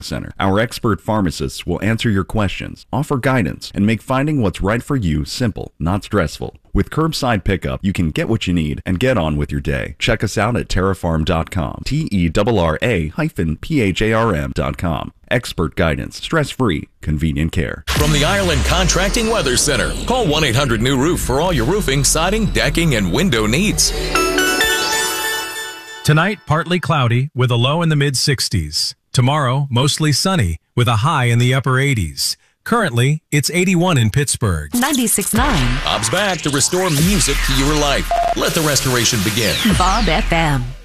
Center. Our expert pharmacists will answer your questions, offer guidance, and make finding what's right for you simple, not stressful. With curbside pickup, you can get what you need and get on with your day. Check us out at TerraPharm.com. TerraPharm.com. Expert guidance, stress-free, convenient care. From the Ireland Contracting Weather Center, call 1-800-NEW-ROOF for all your roofing, siding, decking, and window needs. Tonight, partly cloudy with a low in the mid-60s. Tomorrow, mostly sunny with a high in the upper 80s. Currently, it's 81 in Pittsburgh. 96.9. Bob's back to restore music to your life. Let the restoration begin. Bob FM.